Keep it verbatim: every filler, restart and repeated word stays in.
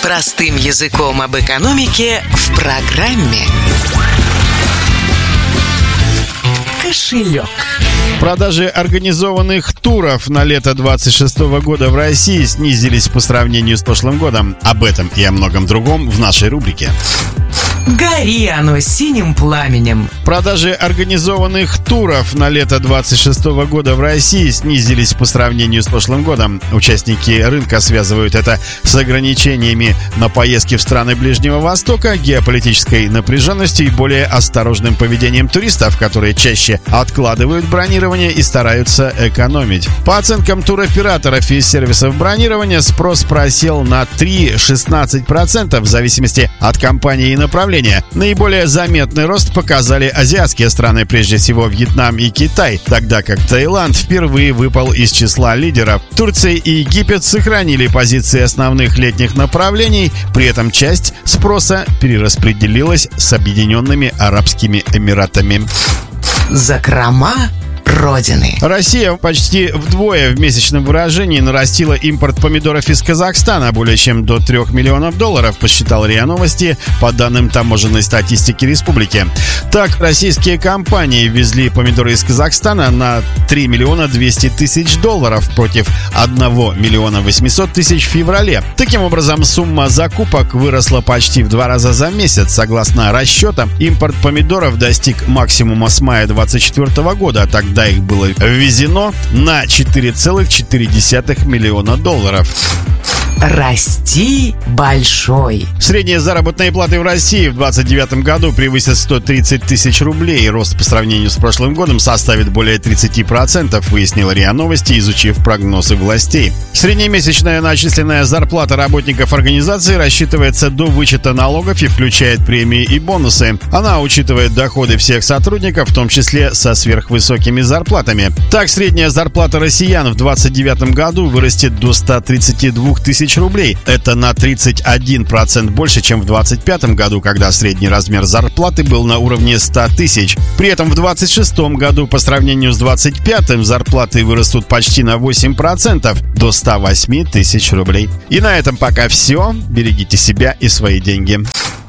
Простым языком об экономике в программе «Кошелек». Продажи организованных туров на лето двадцать шестого года в России снизились по сравнению с прошлым годом. Об этом и о многом другом в нашей рубрике. Гори оно синим пламенем. Продажи организованных туров на лето двадцать шестого года в России снизились по сравнению с прошлым годом. Участники рынка связывают это с ограничениями на поездки в страны Ближнего Востока, геополитической напряженностью и более осторожным поведением туристов, которые чаще откладывают бронирование и стараются экономить. По оценкам туроператоров и сервисов бронирования, спрос просел на три целых шестнадцать сотых процента в зависимости от компании и направления. Наиболее заметный рост показали азиатские страны, прежде всего Вьетнам и Китай, тогда как Таиланд впервые выпал из числа лидеров. Турция и Египет сохранили позиции основных летних направлений, при этом часть спроса перераспределилась с Объединенными Арабскими Эмиратами. Закрома Родины. Россия почти вдвое в месячном выражении нарастила импорт помидоров из Казахстана, более чем до трех миллионов долларов, посчитал РИА Новости по данным таможенной статистики республики. Так, российские компании ввезли помидоры из Казахстана на три миллиона двести тысяч долларов против одного миллиона восемьсот тысяч в феврале. Таким образом, сумма закупок выросла почти в два раза за месяц. Согласно расчетам, импорт помидоров достиг максимума с мая двадцать четвёртого года. Тогда их было ввезено на четыре целых четыре десятых миллиона долларов. Расти большой. Средние заработные платы в России в двадцать девятом году превысят сто тридцать тысяч рублей. Рост по сравнению с прошлым годом составит более тридцать процентов, выяснила РИА Новости, изучив прогнозы властей. Среднемесячная начисленная зарплата работников организации рассчитывается до вычета налогов и включает премии и бонусы. Она учитывает доходы всех сотрудников, в том числе со сверхвысокими зарплатами. Так, средняя зарплата россиян в двадцать девятом году вырастет до ста тридцати двух тысяч рублей. Это на тридцать один процент больше, чем в двадцать пятом году, когда средний размер зарплаты был на уровне ста тысяч. При этом в двадцать шестом году по сравнению с двадцать пятым зарплаты вырастут почти на восемь процентов, до ста восьми тысяч рублей. И на этом пока все. Берегите себя и свои деньги.